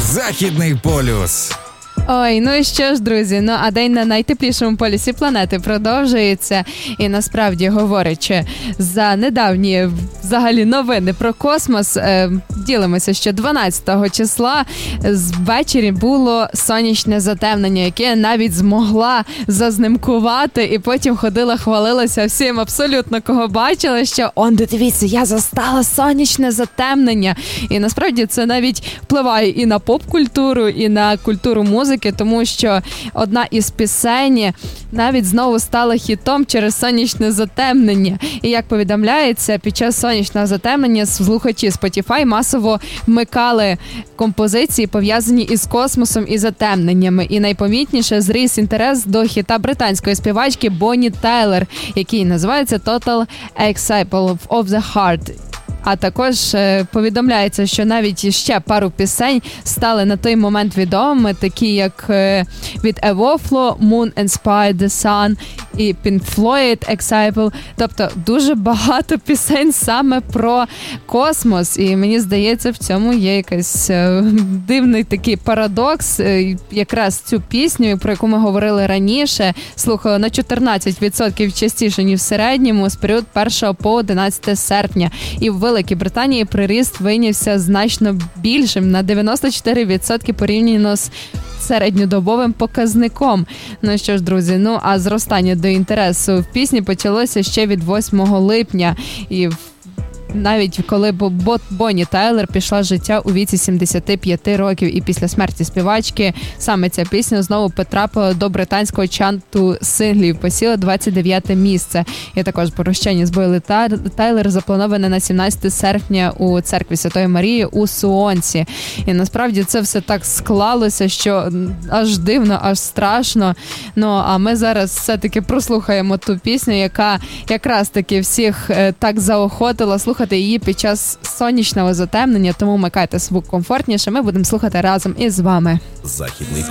Західний полюс. Ой, ну і що ж, друзі, а день на найтеплішому полюсі планети продовжується. І насправді, говорячи за недавні взагалі новини про космос, ділимося, що 12 числа ввечері було сонячне затемнення, яке я навіть змогла зазнимкувати, і потім ходила, хвалилася всім абсолютно, кого бачила, що дивіться, я застала сонячне затемнення. І насправді це навіть впливає і на поп-культуру, і на культуру музики, тому що одна із пісень навіть знову стала хітом через сонячне затемнення. І як повідомляється, під час сонячного затемнення слухачі Spotify масово вмикали композиції, пов'язані із космосом і затемненнями. І найпомітніше зріс інтерес до хіта британської співачки Бонні Тайлер, який називається Total Example of the Heart. А також повідомляється, що навіть ще пару пісень стали на той момент відомими, такі як від Evoflo, Moon Inspired the Sun і Pink Floyd, Example. Тобто дуже багато пісень саме про космос. І мені здається, в цьому є якийсь дивний такий парадокс. Якраз цю пісню, про яку ми говорили раніше, слухали на 14% частіше, ніж в середньому, з період 1 по 11 серпня. І в Великій Британії приріст вийнявся значно більшим, на 94% порівняно з середньодобовим показником. Ну що ж, друзі, а зростання до інтересу в пісні почалося ще від 8 липня. І навіть коли Бонні Тайлер пішла з життя у віці 75 років, і після смерті співачки саме ця пісня знову потрапила до британського чарту синглів, посіла 29-те місце. І також прощання з Бонні Тайлер заплановане на 17 серпня у церкві Святої Марії у Суонсі. І насправді це все так склалося, що аж дивно, аж страшно. А ми зараз все-таки прослухаємо ту пісню, яка якраз таки всіх так заохотила слухати її під час сонячного затемнення, тому вмикайте звук комфортніше, ми будемо слухати разом із вами. Західний